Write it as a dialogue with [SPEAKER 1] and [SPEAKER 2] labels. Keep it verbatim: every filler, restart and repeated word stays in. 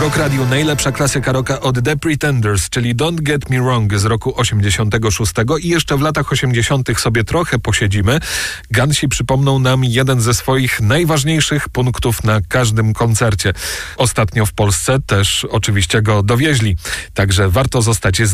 [SPEAKER 1] Rock Radio najlepsza klasyka rocka od The Pretenders, czyli Don't Get Me Wrong z roku osiemdziesiątego szóstego i jeszcze w latach osiemdziesiątych sobie trochę posiedzimy. Gansi przypomną nam jeden ze swoich najważniejszych punktów na każdym koncercie. Ostatnio w Polsce też oczywiście go dowieźli, także warto zostać z